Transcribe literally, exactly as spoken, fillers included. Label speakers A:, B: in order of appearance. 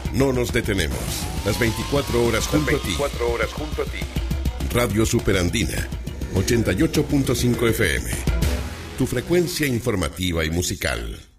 A: No nos detenemos. Las veinticuatro horas junto
B: Las veinticuatro horas junto a ti.
A: a ti. Radio Superandina, ochenta y ocho punto cinco F M. Tu frecuencia informativa y musical.